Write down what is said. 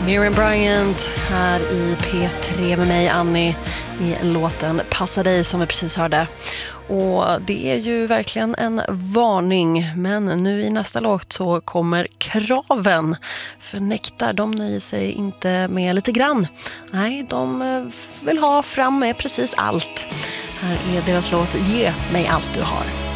Miriam Bryant här i P3 med mig, Annie, i låten Passa dig som vi precis hörde. Och det är ju verkligen en varning, men nu i nästa låt så kommer kraven. För Nektar, de nöjer sig inte med lite grann. Nej, de vill ha fram med precis allt. Här är deras låt Ge mig allt du har.